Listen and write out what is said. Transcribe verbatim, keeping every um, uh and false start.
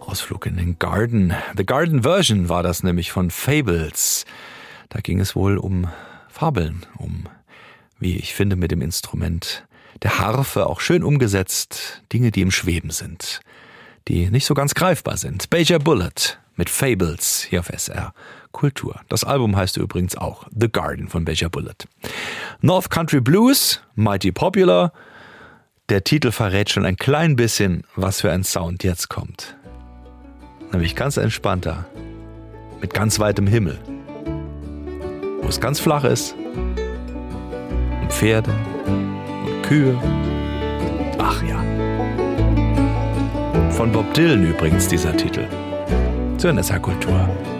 Ausflug in den Garden. The Garden Version war das nämlich von Fables. Da ging es wohl um Fabeln, um, wie ich finde, mit dem Instrument der Harfe auch schön umgesetzt, Dinge, die im Schweben sind, die nicht so ganz greifbar sind. Bajor Bullet mit Fables hier auf S R Kultur. Das Album heißt übrigens auch The Garden von Bajor Bullet. North Country Blues, Mighty Popular. Der Titel verrät schon ein klein bisschen, was für ein Sound jetzt kommt. Nämlich ganz entspannter, mit ganz weitem Himmel, wo es ganz flach ist, und Pferde und Kühe. Ach ja. Von Bob Dylan übrigens dieser Titel. Zur S R Kultur.